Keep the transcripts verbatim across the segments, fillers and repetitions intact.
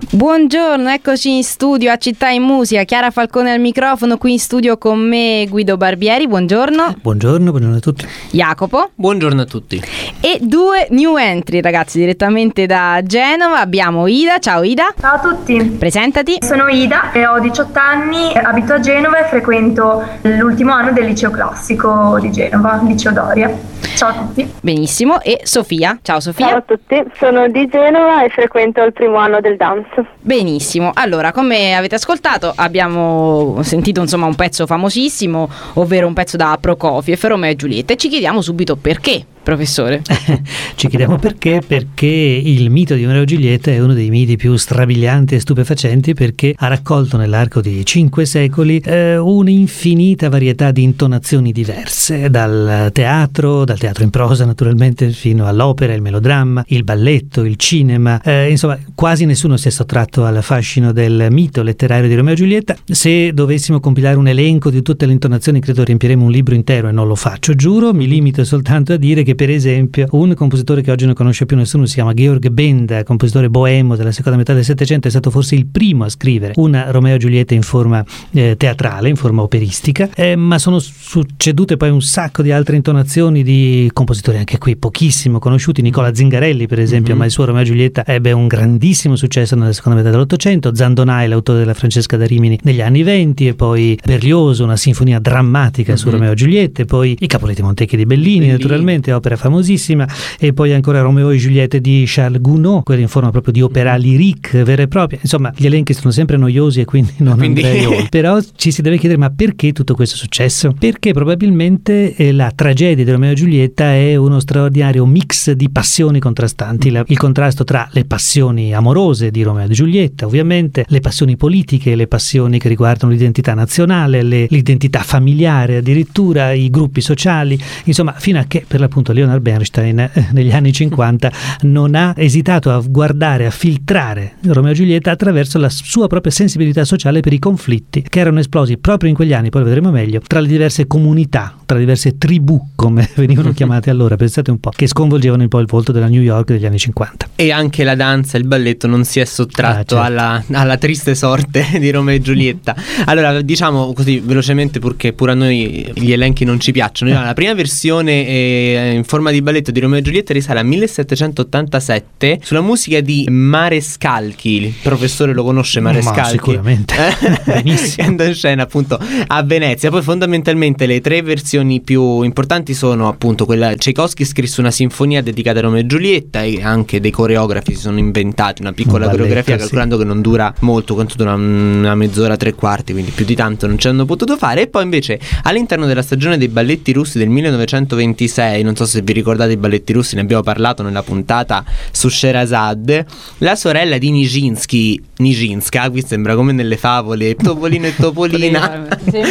Buongiorno, eccoci in studio a Città in Musica. Chiara Falcone al microfono, qui in studio con me Guido Barbieri, buongiorno. Buongiorno, buongiorno a tutti. Jacopo. Buongiorno a tutti. E due new entry, ragazzi, direttamente da Genova. Abbiamo Ida, ciao Ida. Ciao a tutti. Presentati. Sono Ida e ho diciotto anni, abito a Genova e frequento l'ultimo anno del liceo classico di Genova, liceo Doria. Ciao a tutti. Benissimo. E Sofia, ciao Sofia. Ciao a tutti, sono di Genova e frequento il primo anno del dance. Benissimo, allora come avete ascoltato abbiamo sentito insomma un pezzo famosissimo, ovvero un pezzo da Prokofiev, Romeo e Giulietta, e ci chiediamo subito perché. Professore? Ci chiediamo perché, perché il mito di Romeo e Giulietta è uno dei miti più strabilianti e stupefacenti, perché ha raccolto nell'arco di cinque secoli eh, un'infinita varietà di intonazioni diverse, dal teatro, dal teatro in prosa naturalmente, fino all'opera, il melodramma, il balletto, il cinema, eh, insomma quasi nessuno si è sottratto al fascino del mito letterario di Romeo e Giulietta. Se dovessimo compilare un elenco di tutte le intonazioni credo riempiremo un libro intero, e non lo faccio, giuro, mi limito soltanto a dire che per esempio un compositore che oggi non conosce più nessuno si chiama Georg Benda, compositore boemo della seconda metà del Settecento, è stato forse il primo a scrivere una Romeo e Giulietta in forma eh, teatrale, in forma operistica, eh, ma sono succedute poi un sacco di altre intonazioni di compositori anche qui pochissimo conosciuti. Nicola Zingarelli per esempio, mm-hmm. ma il suo Romeo e Giulietta ebbe un grandissimo successo nella seconda metà dell'Ottocento. Zandonai, l'autore della Francesca da Rimini, negli anni venti, e poi Berlioso, una sinfonia drammatica mm-hmm. su Romeo e Giulietta, e poi i Capuletti Montecchi di Bellini, Bellini. naturalmente, opera famosissima, e poi ancora Romeo e Giulietta di Charles Gounod, quelli in forma proprio di opera lyrique vera e propria. Insomma, gli elenchi sono sempre noiosi e quindi non quindi... andrei oltre. Però ci si deve chiedere, ma perché tutto questo è successo? Perché probabilmente eh, la tragedia di Romeo e Giulietta è uno straordinario mix di passioni contrastanti. La, il contrasto tra le passioni amorose di Romeo e Giulietta, ovviamente, le passioni politiche, le passioni che riguardano l'identità nazionale, le, l'identità familiare, addirittura i gruppi sociali, insomma, fino a che per l'appunto Leonard Bernstein eh, negli anni cinquanta non ha esitato a guardare, a filtrare Romeo e Giulietta attraverso la sua propria sensibilità sociale per i conflitti che erano esplosi proprio in quegli anni, poi lo vedremo meglio, tra le diverse comunità, tra le diverse tribù, come venivano chiamate allora, pensate un po', che sconvolgevano un po' il volto della New York degli anni cinquanta. E anche la danza e il balletto non si è sottratto ah, certo. alla, alla triste sorte di Romeo e Giulietta. Allora, diciamo così velocemente, perché pure a noi gli elenchi non ci piacciono. La prima versione eh, in forma di balletto di Romeo e Giulietta risale al millesettecentottantasette sulla musica di Marescalchi. Il professore lo conosce Marescalchi? Ma sicuramente. Benissimo. Che andò in scena appunto a Venezia. Poi fondamentalmente le tre versioni più importanti sono appunto quella Tchaikovsky scrisse una sinfonia dedicata a Romeo e Giulietta, e anche dei coreografi si sono inventati una piccola un coreografia, balletto, calcolando sì. che non dura molto, quanto dura una mezz'ora, tre quarti, quindi più di tanto non ci hanno potuto fare. E poi invece all'interno della stagione dei balletti russi del millenovecentoventisei, non so se vi ricordate i balletti russi, ne abbiamo parlato nella puntata su Sherazade, la sorella di Nijinsky, Nijinska, qui sembra come nelle favole Topolino e Topolina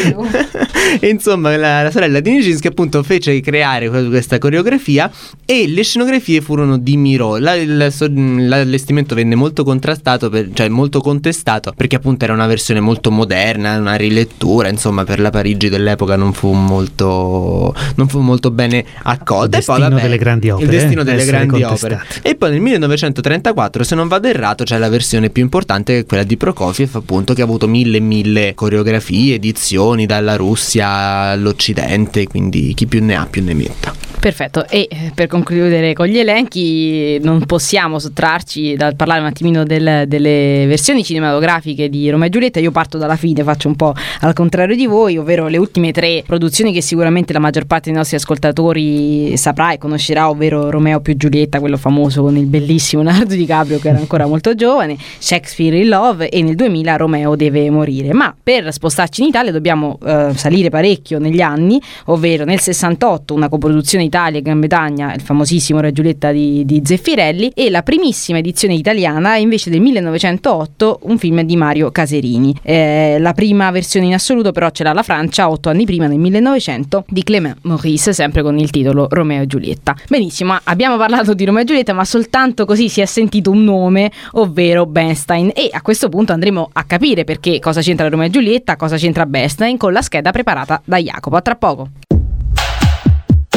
e insomma la, la sorella di Nijinsky appunto fece creare questa coreografia, e le scenografie furono di Miró. La, il, l'allestimento venne molto contrastato, per, cioè molto contestato, perché appunto era una versione molto moderna, una rilettura, insomma per la Parigi dell'epoca non fu molto non fu molto bene accolta. Il destino e poi, vabbè, delle grandi opere, il destino eh, delle grandi contestate. opere. E poi nel millenovecentotrentaquattro, se non vado errato, c'è la versione più importante, che è quella di Prokofiev, appunto, che ha avuto mille e mille coreografie, edizioni dalla Russia all'Occidente, quindi chi più ne ha più ne metta. Perfetto, e per concludere con gli elenchi non possiamo sottrarci dal parlare un attimino del, delle versioni cinematografiche di Romeo e Giulietta. Io parto dalla fine, faccio un po' al contrario di voi, ovvero le ultime tre produzioni che sicuramente la maggior parte dei nostri ascoltatori saprà e conoscerà, ovvero Romeo più Giulietta, quello famoso con il bellissimo Leonardo DiCaprio che era ancora molto giovane, Shakespeare in Love, e nel duemila Romeo deve morire. Ma per spostarci in Italia dobbiamo eh, salire parecchio negli anni, ovvero nel sessantotto una coproduzione Italia e Gran Bretagna, il famosissimo Romeo e Giulietta di, di Zeffirelli, e la primissima edizione italiana è invece del millenovecentootto, un film di Mario Caserini. Eh, la prima versione in assoluto però ce l'ha la Francia otto anni prima, nel millenovecento, di Clément Maurice, sempre con il titolo Romeo e Giulietta. Benissimo, abbiamo parlato di Romeo e Giulietta, ma soltanto così si è sentito un nome, ovvero Bernstein, e a questo punto andremo a capire perché cosa c'entra Romeo e Giulietta, cosa c'entra Bernstein, con la scheda preparata da Jacopo. A tra poco.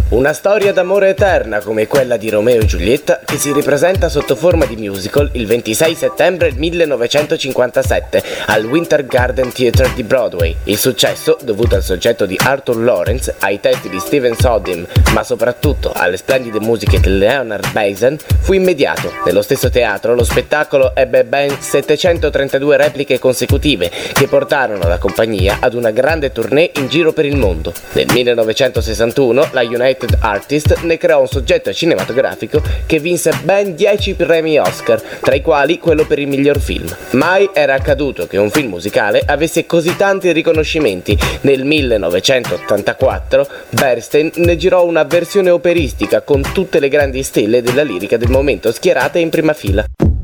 Una storia d'amore eterna come quella di Romeo e Giulietta che si ripresenta sotto forma di musical il ventisei settembre millenovecentocinquantasette al Winter Garden Theatre di Broadway. Il successo, dovuto al soggetto di Arthur Lawrence, ai testi di Stephen Sondheim, ma soprattutto alle splendide musiche di Leonard Bassan, fu immediato. Nello stesso teatro lo spettacolo ebbe ben settecentotrentadue repliche consecutive che portarono la compagnia ad una grande tournée in giro per il mondo. Nel millenovecentosessantuno la United Artists ne creò un soggetto cinematografico che vinse ben dieci premi Oscar, tra i quali quello per il miglior film. Mai era accaduto che un film musicale avesse così tanti riconoscimenti. Nel millenovecentottantaquattro Bernstein ne girò una versione operistica con tutte le grandi stelle della lirica del momento schierate in prima fila.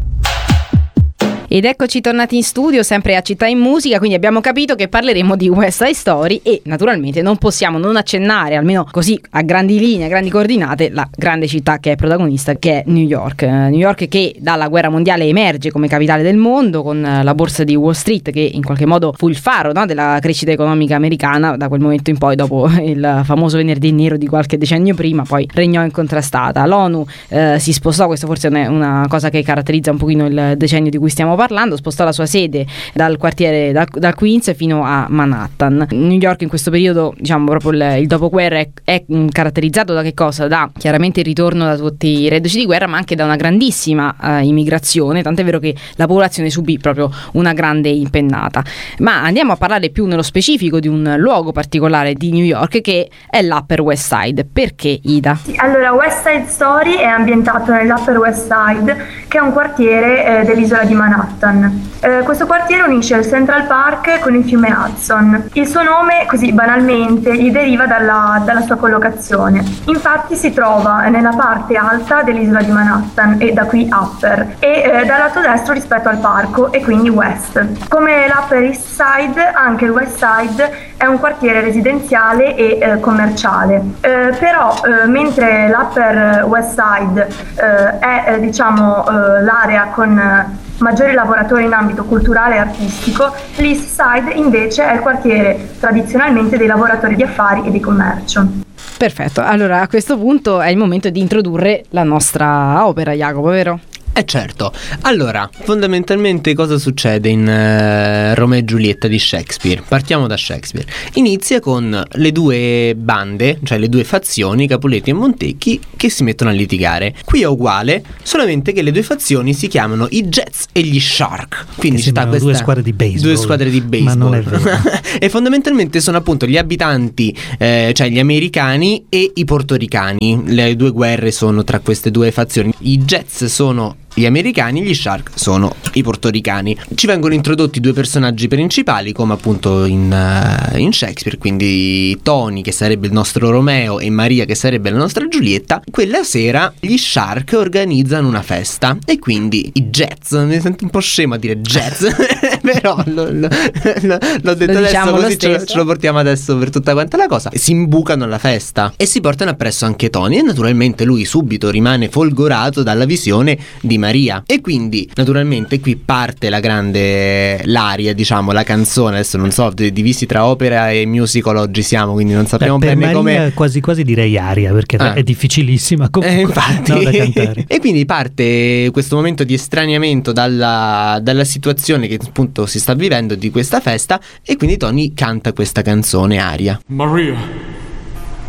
Ed eccoci tornati in studio, sempre a Città in Musica, quindi abbiamo capito che parleremo di West Side Story e naturalmente non possiamo non accennare, almeno così a grandi linee, a grandi coordinate, la grande città che è protagonista, che è New York. Eh, New York che dalla guerra mondiale emerge come capitale del mondo con la borsa di Wall Street che in qualche modo fu il faro, no, della crescita economica americana da quel momento in poi, dopo il famoso venerdì nero di qualche decennio prima, poi regnò incontrastata. L'ONU eh, si spostò, questo forse è una cosa che caratterizza un pochino il decennio di cui stiamo parlando, spostò la sua sede dal quartiere da, da Queens fino a Manhattan. New York in questo periodo, diciamo proprio il, il dopoguerra è, è caratterizzato da che cosa? Da chiaramente il ritorno da tutti i reduci di guerra, ma anche da una grandissima uh, immigrazione, tant'è vero che la popolazione subì proprio una grande impennata. Ma andiamo a parlare più nello specifico di un luogo particolare di New York che è l'Upper West Side. Perché, Ida? Sì, allora, West Side Story è ambientato nell'Upper West Side, che è un quartiere eh, dell'isola di Manhattan. Eh, questo quartiere unisce il Central Park con il fiume Hudson. Il suo nome, così banalmente, gli deriva dalla, dalla sua collocazione. Infatti si trova nella parte alta dell'isola di Manhattan e da qui Upper, e eh, dal lato destro rispetto al parco e quindi West. Come l'Upper East Side, anche il West Side è un quartiere residenziale e eh, commerciale. Eh, però eh, mentre l'Upper West Side eh, è eh, diciamo eh, l'area con eh, maggiori lavoratori in ambito culturale e artistico, l'East Side invece è il quartiere tradizionalmente dei lavoratori di affari e di commercio. Perfetto, allora a questo punto è il momento di introdurre la nostra opera, Jacopo, vero? Eh certo, allora fondamentalmente cosa succede in uh, Romeo e Giulietta di Shakespeare? Partiamo da Shakespeare. Inizia con le due bande, cioè le due fazioni, Capuletti e Montecchi, che si mettono a litigare. Qui è uguale, solamente che le due fazioni si chiamano i Jets e gli Shark. Quindi ci sta questa, due squadre di baseball. Due squadre di baseball. Ma non è vero. E fondamentalmente sono appunto gli abitanti, eh, cioè gli americani e i portoricani. Le due guerre sono tra queste due fazioni. I Jets sono gli americani, gli Shark sono i portoricani. Ci vengono introdotti due personaggi principali, come appunto in, uh, in Shakespeare, quindi Tony, che sarebbe il nostro Romeo, e Maria, che sarebbe la nostra Giulietta. Quella sera gli Shark organizzano una festa e quindi i Jets, mi sento un po' scemo a dire Jets, però lo, lo, lo, l'ho detto lo adesso, diciamo così ce lo, ce lo portiamo adesso per tutta quanta la cosa. Si imbucano alla festa e si portano appresso anche Tony, e naturalmente lui subito rimane folgorato dalla visione di Maria. E quindi naturalmente qui parte la grande, l'aria, diciamo, la canzone. Adesso non so, divisi tra opera e musical oggi siamo, quindi non sappiamo Beh, bene come. Quasi quasi direi aria, perché ah. è difficilissima comunque, eh, infatti. No, da cantare. E quindi parte questo momento di estraniamento dalla, dalla situazione che appunto si sta vivendo di questa festa, e quindi Tony canta questa canzone, Aria. Maria,